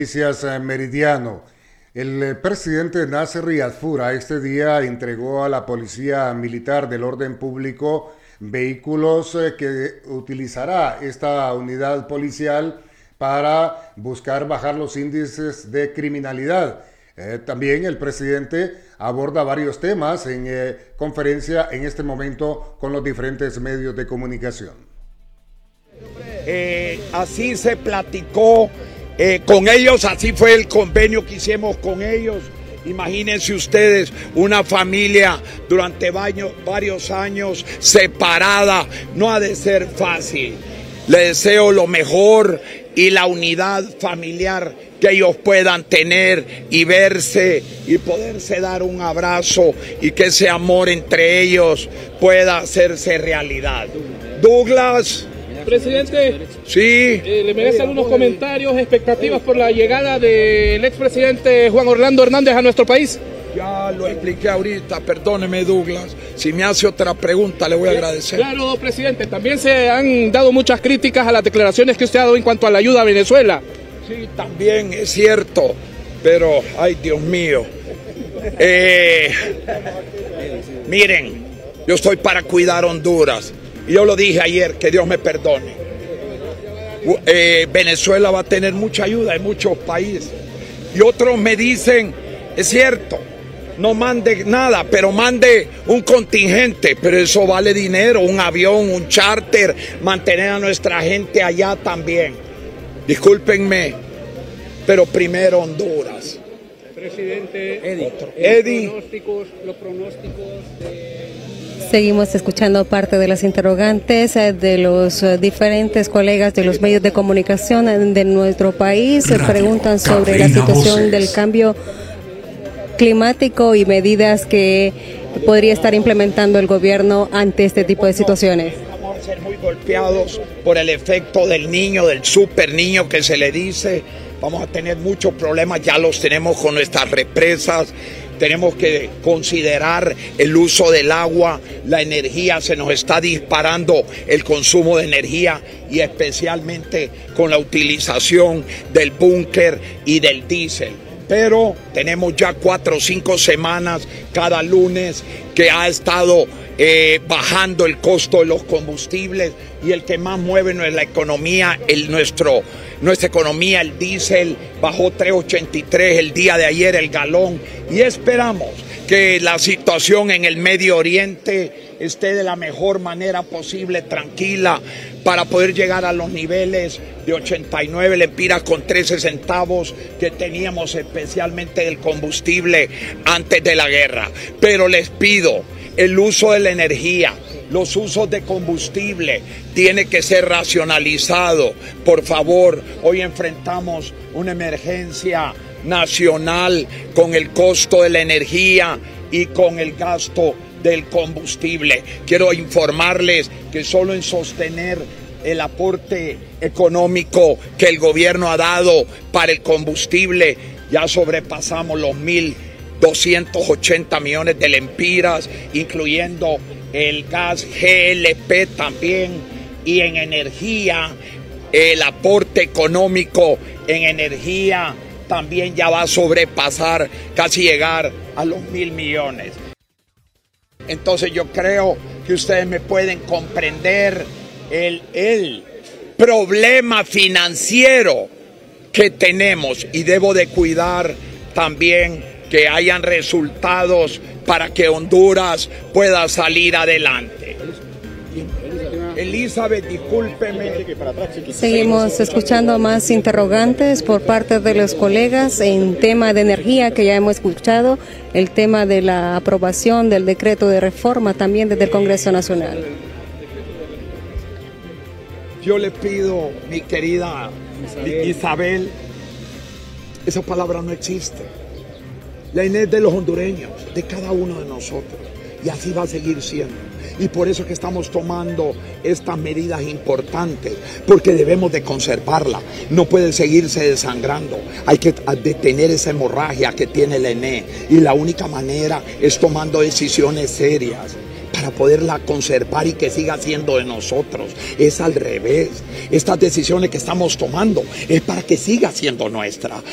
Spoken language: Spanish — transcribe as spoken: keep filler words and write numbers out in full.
Noticias eh, Meridiano. El eh, presidente Nasser Riadfura este día entregó a la Policía Militar del Orden Público vehículos eh, que utilizará esta unidad policial para buscar bajar los índices de criminalidad. Eh, también el presidente aborda varios temas en eh, conferencia en este momento con los diferentes medios de comunicación. Eh, así se platicó eh, con ellos, así fue el convenio que hicimos con ellos. Imagínense ustedes una familia durante varios, varios años separada, no ha de ser fácil. Le deseo lo mejor y la unidad familiar que ellos puedan tener y verse y poderse dar un abrazo y que ese amor entre ellos pueda hacerse realidad. Douglas. Presidente, sí. Eh, le merece algunos comentarios, expectativas por la llegada del expresidente Juan Orlando Hernández a nuestro país. Ya lo expliqué ahorita, perdóneme Douglas, si me hace otra pregunta le voy a agradecer. Claro, presidente, también se han dado muchas críticas a las declaraciones que usted ha dado en cuanto a la ayuda a Venezuela. Sí, también es cierto, pero, ay Dios mío, eh, miren, yo estoy para cuidar Honduras. Y yo lo dije ayer, que Dios me perdone. Eh, Venezuela va a tener mucha ayuda en muchos países. Y otros me dicen, es cierto, no mande nada, pero mande un contingente. Pero eso vale dinero, un avión, un charter, mantener a nuestra gente allá también. Discúlpenme, pero primero Honduras. Presidente, Eddie, los Eddie. pronósticos, los pronósticos de... Seguimos escuchando parte de las interrogantes de los diferentes colegas de los medios de comunicación de nuestro país. Se preguntan sobre la situación del cambio climático y medidas que podría estar implementando el gobierno ante este tipo de situaciones. Vamos a ser muy golpeados por el efecto del niño, del super niño que se le dice. Vamos a tener muchos problemas, ya los tenemos con nuestras represas. Tenemos que considerar el uso del agua, la energía, se nos está disparando el consumo de energía y especialmente con la utilización del búnker y del diésel. Pero tenemos ya cuatro o cinco semanas cada lunes que ha estado eh, bajando el costo de los combustibles y el que más mueve no es la economía, el nuestro, nuestra economía, el diésel bajó tres ochenta y tres el día de ayer el galón y esperamos que la situación en el Medio Oriente esté de la mejor manera posible, tranquila, para poder llegar a los niveles de ochenta y nueve lempiras con trece centavos que teníamos especialmente del combustible antes de la guerra. Pero les pido, el uso de la energía, los usos de combustible tiene que ser racionalizado. Por favor, hoy enfrentamos una emergencia nacional con el costo de la energía y con el gasto del combustible. Quiero informarles que solo en sostener el aporte económico que el gobierno ha dado para el combustible ya sobrepasamos los mil doscientos ochenta millones de lempiras, incluyendo el gas G L P también, y en energía, el aporte económico en energía también ya va a sobrepasar, casi llegar a los mil millones. Entonces yo creo que ustedes me pueden comprender el, el problema financiero que tenemos y debo de cuidar también que hayan resultados para que Honduras pueda salir adelante. Elizabeth, discúlpeme. Seguimos escuchando más interrogantes por parte de los colegas en tema de energía que ya hemos escuchado, el tema de la aprobación del decreto de reforma también desde el Congreso Nacional. Yo le pido, mi querida Isabel, Isabel esa palabra no existe. La Inés de los hondureños, de cada uno de nosotros, y así va a seguir siendo. Y por eso es que estamos tomando estas medidas importantes, porque debemos de conservarla. No puede seguirse desangrando. Hay que detener esa hemorragia que tiene la E N E. Y la única manera es tomando decisiones serias para poderla conservar y que siga siendo de nosotros. Es al revés. Estas decisiones que estamos tomando es para que siga siendo nuestra.